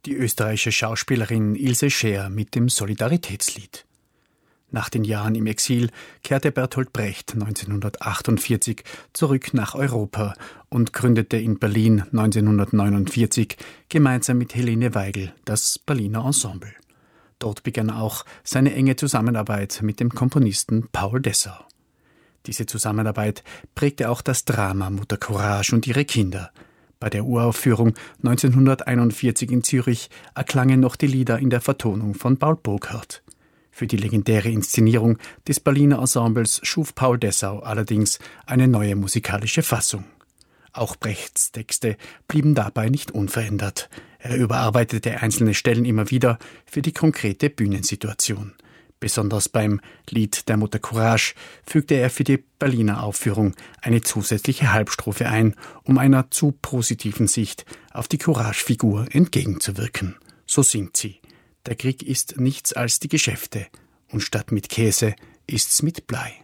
Die österreichische Schauspielerin Ilse Scheer mit dem Solidaritätslied. Nach den Jahren im Exil kehrte Bertolt Brecht 1948 zurück nach Europa und gründete in Berlin 1949 gemeinsam mit Helene Weigel das Berliner Ensemble. Dort begann auch seine enge Zusammenarbeit mit dem Komponisten Paul Dessau. Diese Zusammenarbeit prägte auch das Drama Mutter Courage und ihre Kinder. Bei der Uraufführung 1941 in Zürich erklangen noch die Lieder in der Vertonung von Paul Burkhardt. Für die legendäre Inszenierung des Berliner Ensembles schuf Paul Dessau allerdings eine neue musikalische Fassung. Auch Brechts Texte blieben dabei nicht unverändert. Er überarbeitete einzelne Stellen immer wieder für die konkrete Bühnensituation. Besonders beim Lied der Mutter Courage fügte er für die Berliner Aufführung eine zusätzliche Halbstrophe ein, um einer zu positiven Sicht auf die Courage-Figur entgegenzuwirken. So singt sie: Der Krieg ist nichts als die Geschäfte, und statt mit Käse ist's mit Blei.